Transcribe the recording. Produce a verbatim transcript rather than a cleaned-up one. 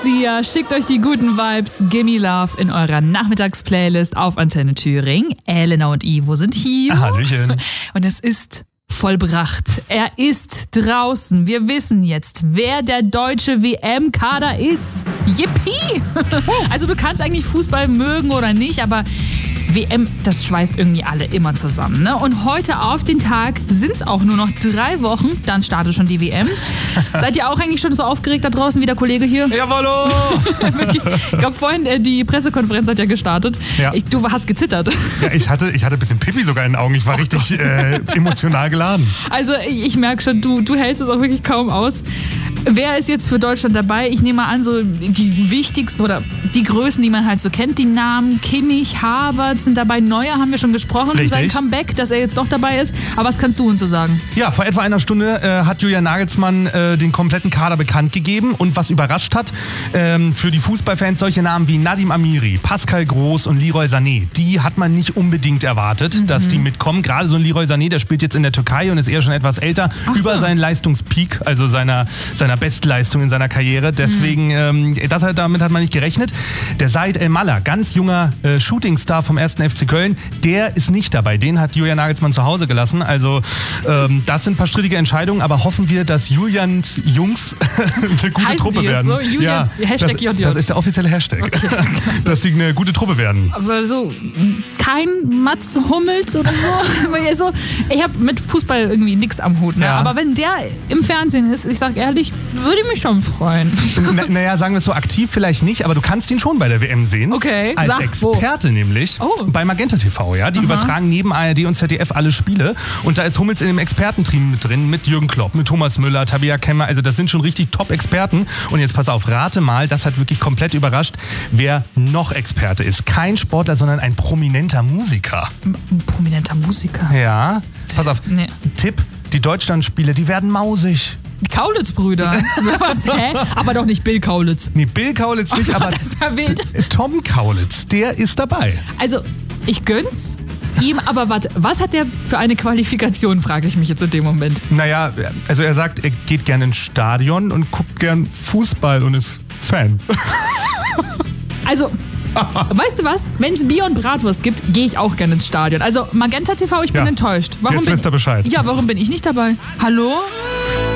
Sia, schickt euch die guten Vibes, Gimme Love in eurer Nachmittagsplaylist auf Antenne Thüringen. Elena und Ivo sind hier. Hallöchen. Und es ist vollbracht. Er ist draußen. Wir wissen jetzt, wer der deutsche W M-Kader ist. Yippie! Also du kannst eigentlich Fußball mögen oder nicht, aber W M, das schweißt irgendwie alle immer zusammen. Ne? Und heute auf den Tag sind es auch nur noch drei Wochen, dann startet schon die W M. Seid ihr auch eigentlich schon so aufgeregt da draußen wie der Kollege hier? Jawollo! Ich glaube vorhin, äh, die Pressekonferenz hat ja gestartet. Ja. Ich, du hast gezittert. Ja, ich hatte, ich hatte ein bisschen Pipi sogar in den Augen. Ich war richtig äh, emotional geladen. Also ich merke schon, du, du hältst es auch wirklich kaum aus. Wer ist jetzt für Deutschland dabei? Ich nehme mal an, so die wichtigsten oder die Größen, die man halt so kennt, die Namen Kimmich, Havertz sind dabei. Neuer haben wir schon gesprochen, Richtig. Sein Comeback, dass er jetzt doch dabei ist. Aber was kannst du uns so sagen? Ja, vor etwa einer Stunde äh, hat Julian Nagelsmann äh, den kompletten Kader bekannt gegeben. Und was überrascht hat, ähm, für die Fußballfans solche Namen wie Nadim Amiri, Pascal Groß und Leroy Sané, die hat man nicht unbedingt erwartet, mhm. dass die mitkommen. Gerade so ein Leroy Sané, der spielt jetzt in der Türkei und ist eher schon etwas älter, Ach über so. seinen Leistungspeak, also seiner, seiner Bestleistung in seiner Karriere. Deswegen, mhm. ähm, das, damit hat man nicht gerechnet. Der Said El-Mallah, ganz junger äh, Shootingstar vom ersten F C Köln, der ist nicht dabei. Den hat Julian Nagelsmann zu Hause gelassen. Also ähm, das sind ein paar strittige Entscheidungen, aber hoffen wir, dass Julians Jungs eine gute heißen Truppe die jetzt werden. So? Julians, ja, Hashtag das, J J. das ist der offizielle Hashtag. Okay, dass die eine gute Truppe werden. Aber so kein Mats Hummels oder so. so ich habe mit Fußball irgendwie nichts am Hut. Ne? Ja. Aber wenn der im Fernsehen ist, ich sag ehrlich, würde ich mich schon freuen. Na, naja, sagen wir es so, aktiv vielleicht nicht, aber du kannst ihn schon bei der W M sehen. Okay, Als sag, Experte wo? nämlich. Oh. Bei Magenta T V, ja. Die Aha. übertragen neben A R D und Z D F alle Spiele. Und da ist Hummels in dem Expertenteam mit drin, mit Jürgen Klopp, mit Thomas Müller, Tabea Kemmer. Also das sind schon richtig Top-Experten. Und jetzt pass auf, rate mal, das hat wirklich komplett überrascht, wer noch Experte ist. Kein Sportler, sondern ein prominenter Musiker. Ein prominenter Musiker? Ja. Pass auf, nee. Tipp, die Deutschlandspiele, die werden mausig. Kaulitz-Brüder. Hä? Aber doch nicht Bill Kaulitz. Nee, Bill Kaulitz nicht, oh, aber das war wild. Tom Kaulitz, der ist dabei. Also, ich gönn's ihm, aber warte, was hat der für eine Qualifikation, frage ich mich jetzt in dem Moment. Naja, also er sagt, er geht gerne ins Stadion und guckt gern Fußball und ist Fan. Also, weißt du was? Wenn es Bier und Bratwurst gibt, gehe ich auch gerne ins Stadion. Also Magenta T V, ich bin ja. enttäuscht. Warum Jetzt bin, wisst ihr Bescheid. Ja, warum bin ich nicht dabei? Hallo?